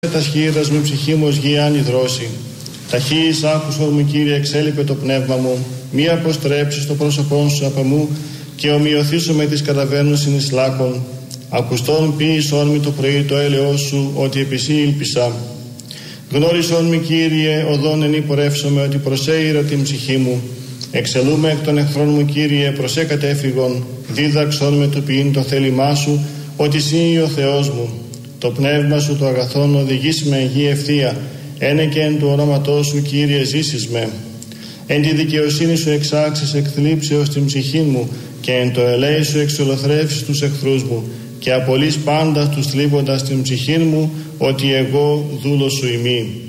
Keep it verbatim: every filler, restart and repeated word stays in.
Τα σχήρας με ψυχή μου ως γη δρόση. Ταχύης άκουσον μου, Κύριε, εξέλιπε το πνεύμα μου, μη αποστρέψεις το πρόσωπόν σου από μου και ομοιωθήσω με τις καταβαίνουσιν εις λάκων. Ακουστόν ποιησόν μη το πρωί το έλεος σου, ότι επί σύ ήλπισα. Γνώρισόν μη, Κύριε, οδόν εν υπορεύσομαι, ότι προσέειρα την ψυχή μου. Εξελούμε εκ των εχθρών μου, Κύριε, προσέ κατέφυγον. Δίδαξόν με το ποιήν το θέλημά σου, ότι σύ ο Θεός μου. Το πνεύμα σου το αγαθόν οδηγήσει με γη ευθεία. Ένε και εν του ονόματός σου, Κύριε, ζήσεις με. Εν τη δικαιοσύνη σου εξάξεις εκ θλίψεως την ψυχή μου και εν το ελέη σου εξολοθρεύσεις τους εχθρούς μου και απολύς πάντα τους θλίβοντας την ψυχή μου, ότι εγώ δούλος σου ημί.